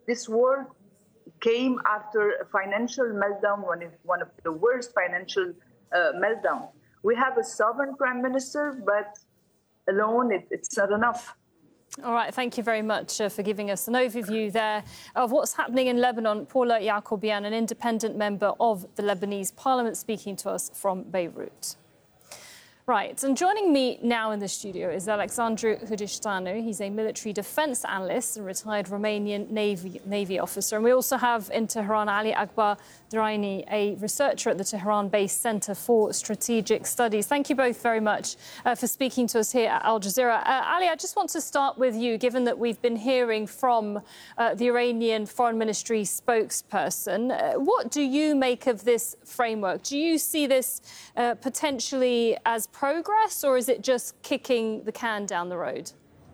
this war came after a financial meltdown, one of the worst financial meltdown. We have a sovereign prime minister, but alone it's not enough. All right, thank you very much for giving us an overview there of what's happening in Lebanon. Paula Yacoubian, an independent member of the Lebanese parliament, speaking to us from Beirut. Right, and joining me now in the studio is Alexandru Hudishstanu. He's a military defence analyst and retired Romanian Navy officer. And we also have in Tehran Ali Akbar Deraini, a researcher at the Tehran-based Centre for Strategic Studies. Thank you both very much for speaking to us here at Al Jazeera. Ali, I just want to start with you, given that we've been hearing from the Iranian Foreign Ministry spokesperson. What do you make of this framework? Do you see this potentially as progress, or is it just kicking the can down the road?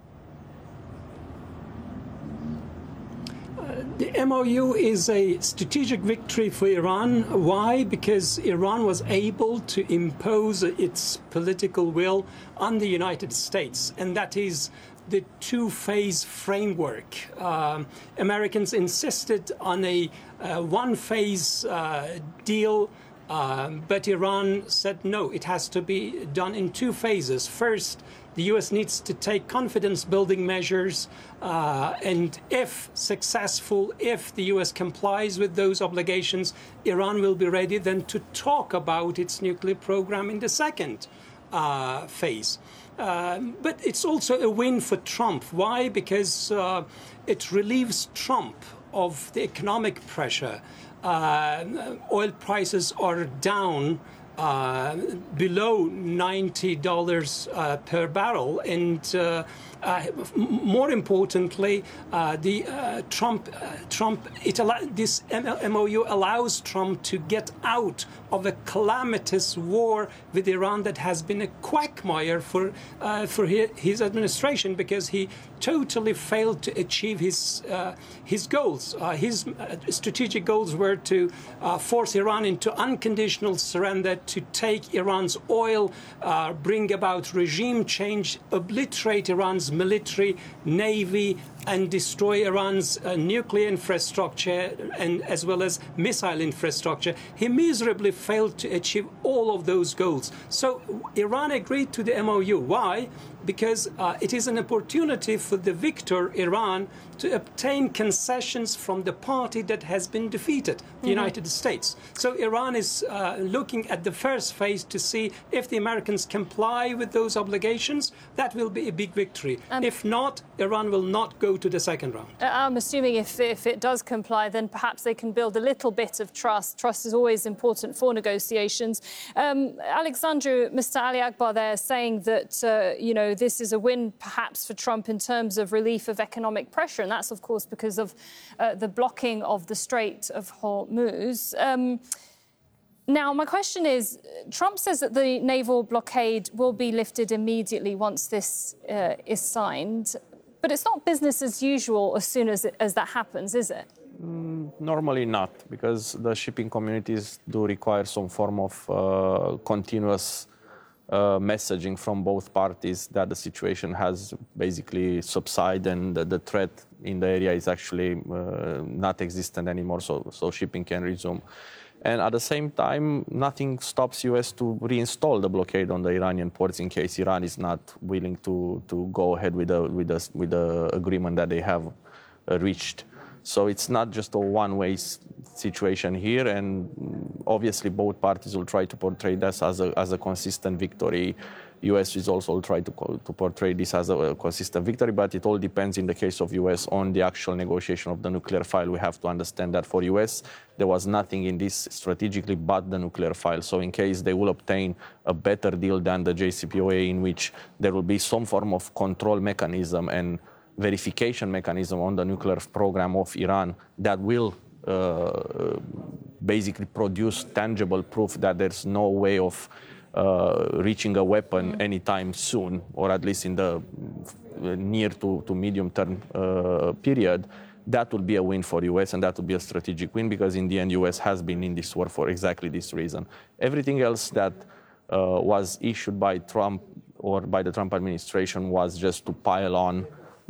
The MOU is a strategic victory for Iran. Why? Because Iran was able to impose its political will on the United States, and that is the two-phase framework. Americans insisted on a one-phase deal, but Iran said no, it has to be done in two phases. First, the U.S. needs to take confidence-building measures, and if successful, if the U.S. complies with those obligations, Iran will be ready then to talk about its nuclear program in the second phase. But it's also a win for Trump. Why? Because it relieves Trump of the economic pressure. Oil prices are down below $90 per barrel, and more importantly, this MOU allows Trump to get out of a calamitous war with Iran that has been a quagmire for his administration, because he totally failed to achieve his goals. His strategic goals were to force Iran into unconditional surrender, to take Iran's oil, bring about regime change, obliterate Iran's military, navy, and destroy Iran's nuclear infrastructure and as well as missile infrastructure. He miserably failed to achieve all of those goals. So Iran agreed to the MOU. Why? Because it is an opportunity for the victor, Iran, to obtain concessions from the party that has been defeated, the United States. So Iran is looking at the first phase to see if the Americans comply with those obligations. That will be a big victory. If not, Iran will not go to the second round. I'm assuming if it does comply, then perhaps they can build a little bit of trust. Trust is always important for negotiations. Alexandru, Mr. Ali Akbar there saying that, this is a win perhaps for Trump in terms of relief of economic pressure. And that's, of course, because of the blocking of the Strait of Hormuz. Now, my question is, Trump says that the naval blockade will be lifted immediately once this is signed. But it's not business as usual as soon as that happens, is it? Normally not, because the shipping communities do require some form of continuous messaging from both parties that the situation has basically subsided and the threat in the area is actually not existent anymore, so shipping can resume. And at the same time, nothing stops U.S. to reinstall the blockade on the Iranian ports in case Iran is not willing to go ahead with the agreement that they have reached. So it's not just a one-way situation here, and obviously both parties will try to portray this as a consistent victory. U.S. is also try to portray this as a consistent victory, but it all depends in the case of U.S. on the actual negotiation of the nuclear file. We have to understand that for U.S. there was nothing in this strategically but the nuclear file. So in case they will obtain a better deal than the JCPOA, in which there will be some form of control mechanism and verification mechanism on the nuclear program of Iran that will basically produce tangible proof that there's no way of reaching a weapon anytime soon, or at least in the near to medium term period, that would be a win for U.S. and that would be a strategic win, because in the end U.S. has been in this war for exactly this reason. Everything else that was issued by Trump or by the Trump administration was just to pile on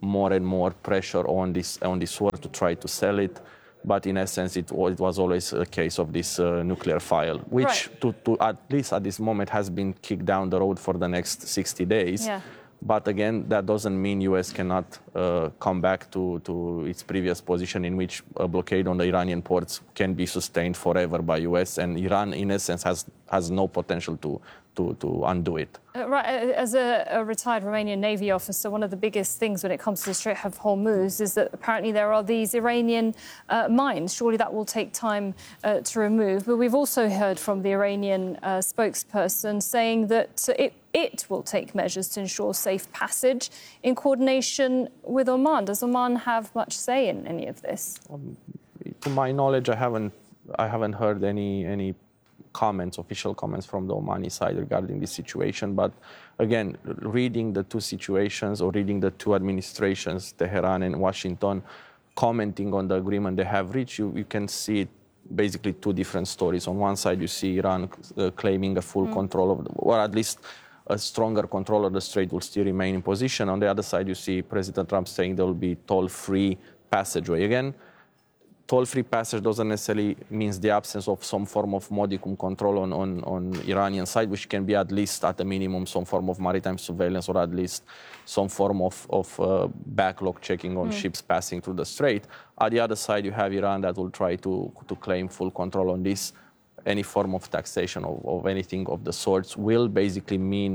more and more pressure on this war to try to sell it. But in essence, it was always a case of this nuclear file, which to at least at this moment has been kicked down the road for the next 60 days. Yeah. But again, that doesn't mean U.S. cannot come back to its previous position in which a blockade on the Iranian ports can be sustained forever by U.S. And Iran, in essence, has no potential to undo it. Right, as a retired Romanian Navy officer, one of the biggest things when it comes to the Strait of Hormuz is that apparently there are these Iranian mines. Surely that will take time to remove. But we've also heard from the Iranian spokesperson saying that it will take measures to ensure safe passage in coordination with Oman. Does Oman have much say in any of this? To my knowledge, I haven't heard any official comments from the Omani side regarding this situation. But again, reading the two situations or reading the two administrations, Tehran and Washington, commenting on the agreement they have reached, you can see basically two different stories. On one side, you see Iran claiming a full control of, or at least a stronger control of the strait will still remain in position. On the other side, you see President Trump saying there will be toll-free passageway. Again, toll-free passage doesn't necessarily mean the absence of some form of modicum control on Iranian side, which can be at least at a minimum some form of maritime surveillance or at least some form of backlog checking on ships passing through the strait. At the other side, you have Iran that will try to claim full control on this. Any form of taxation of anything of the sorts will basically mean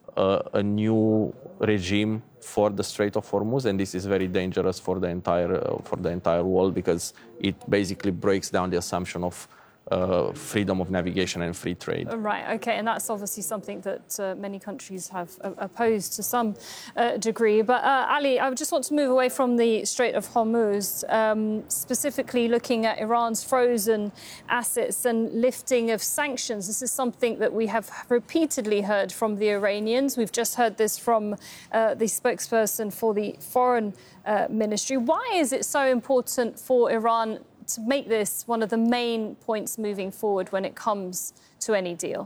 a new regime for the Strait of Hormuz, and this is very dangerous for the entire world because it basically breaks down the assumption of freedom of navigation and free trade. Right, okay, and that's obviously something that many countries have opposed to some degree. But Ali, I just want to move away from the Strait of Hormuz, specifically looking at Iran's frozen assets and lifting of sanctions. This is something that we have repeatedly heard from the Iranians. We've just heard this from the spokesperson for the Foreign Ministry. Why is it so important for Iran to make this one of the main points moving forward when it comes to any deal?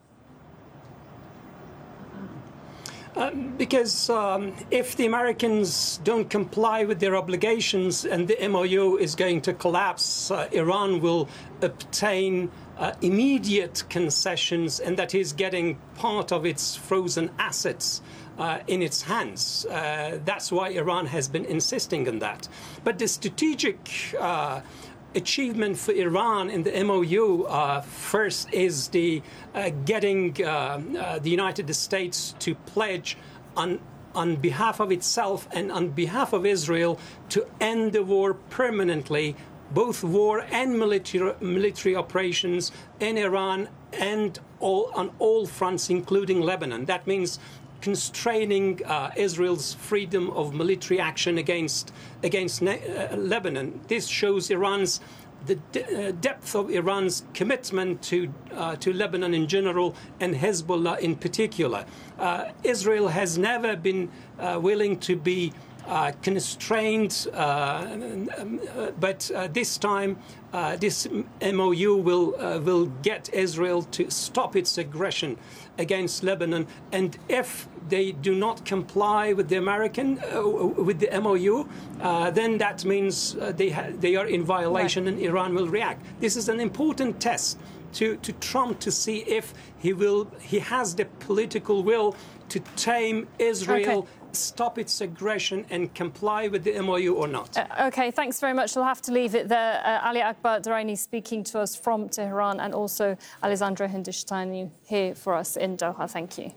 Because if the Americans don't comply with their obligations and the MOU is going to collapse, Iran will obtain immediate concessions, and that is getting part of its frozen assets in its hands. That's why Iran has been insisting on that. But the strategic achievement for Iran in the MOU first is the getting the United States to pledge on behalf of itself and on behalf of Israel to end the war permanently, both war and military operations in Iran and on all fronts, including Lebanon. That means constraining Israel's freedom of military action against Lebanon. This shows the depth of Iran's commitment to Lebanon in general and Hezbollah in particular. Israel has never been willing to be constrained, but this time this MOU will get Israel to stop its aggression against Lebanon, and if they do not comply with the with the MOU, then that means they are in violation, and Iran will react. This is an important test to Trump to see if he has the political will to tame Israel. Okay. Stop its aggression and comply with the MOU or not. OK, thanks very much. We'll have to leave it there. Ali Akbar Deraini speaking to us from Tehran, and also Alessandro Hindushtani here for us in Doha. Thank you.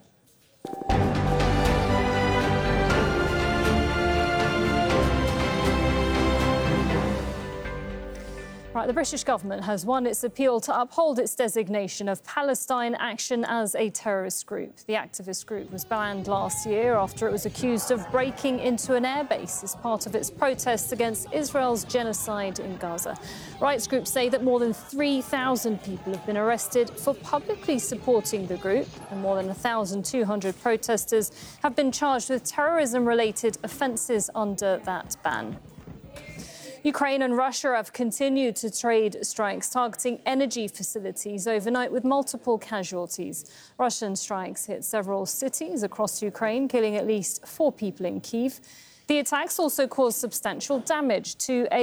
Right, the British government has won its appeal to uphold its designation of Palestine Action as a terrorist group. The activist group was banned last year after it was accused of breaking into an airbase as part of its protests against Israel's genocide in Gaza. Rights groups say that more than 3,000 people have been arrested for publicly supporting the group, and more than 1,200 protesters have been charged with terrorism-related offences under that ban. Ukraine and Russia have continued to trade strikes targeting energy facilities overnight with multiple casualties. Russian strikes hit several cities across Ukraine, killing at least 4 people in Kyiv. The attacks also caused substantial damage to a